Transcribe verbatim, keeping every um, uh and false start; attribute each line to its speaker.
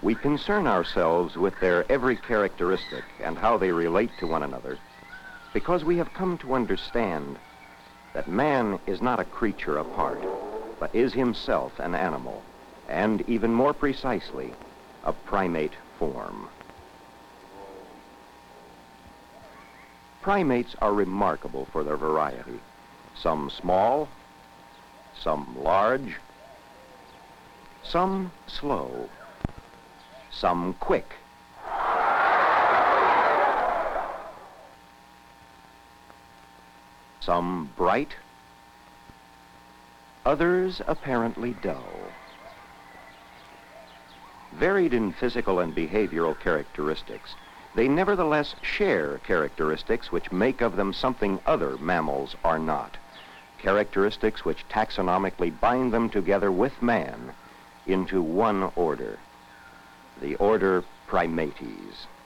Speaker 1: We concern ourselves with their every characteristic and how they relate to one another because we have come to understand that man is not a creature apart, but is himself an animal, and even more precisely, a primate form. Primates are remarkable for their variety. Some small, some large, some slow, some quick, some bright, others apparently dull. Varied in physical and behavioral characteristics, they nevertheless share characteristics which make of them something other mammals are not, characteristics which taxonomically bind them together with man into one order, the order Primates.